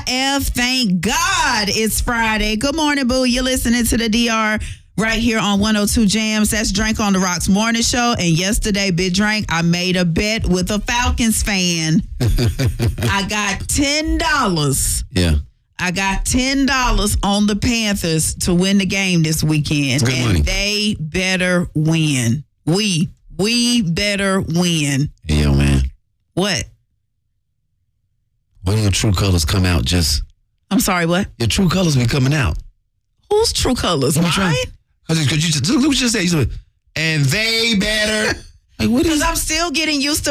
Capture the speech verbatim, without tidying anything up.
F. Thank God it's Friday. Good morning, boo. You're listening to the D R right here on one oh two Jams. That's Drink on the Rocks morning show. And yesterday, Big Drink, I made a bet with a Falcons fan. I got ten dollars. Yeah. I got ten dollars on the Panthers to win the game this weekend. Good and money. They better win. We, we better win. Hey, yo, man. What? When your true colors come out, just... I'm sorry, what? Your true colors be coming out. Whose true colors? Let me Mine? try. Because you just, look what you just said. You said, and they better... Like, what is... Because I'm still getting used to